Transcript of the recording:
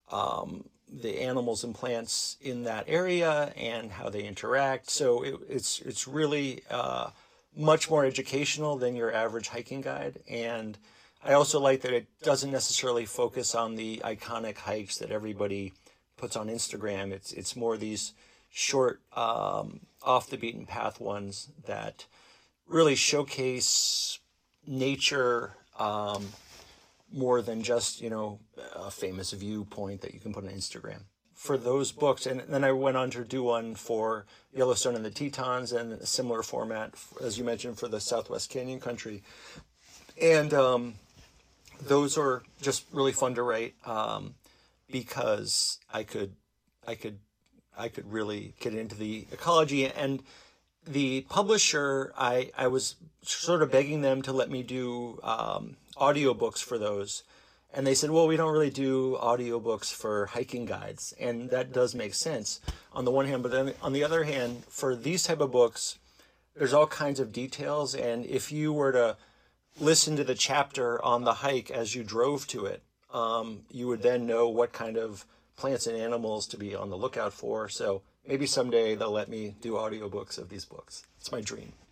the animals and plants in that area and how they interact. So it's really much more educational than your average hiking guide. And I also like that it doesn't necessarily focus on the iconic hikes that everybody puts on Instagram. It's more these short, off the beaten path ones that really showcase nature more than just, a famous viewpoint that you can put on Instagram. For those books, and then I went on to do one for Yellowstone and the Tetons, and a similar format, as you mentioned, for the Southwest Canyon Country. And those are just really fun to write because I could really get into the ecology. And the publisher, I was sort of begging them to let me do audiobooks for those. And they said, well, we don't really do audiobooks for hiking guides. And that does make sense on the one hand. But then on the other hand, for these type of books, there's all kinds of details. And if you were to listen to the chapter on the hike as you drove to it, you would then know what kind of plants and animals to be on the lookout for. So maybe someday they'll let me do audiobooks of these books. It's my dream.